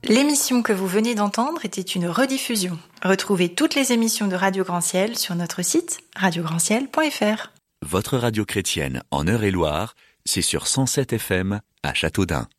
L'émission que vous venez d'entendre était une rediffusion. Retrouvez toutes les émissions de Radio Grand-Ciel sur notre site radiograndciel.fr. Votre radio chrétienne en Eure-et-Loire, c'est sur 107 FM à Châteaudun.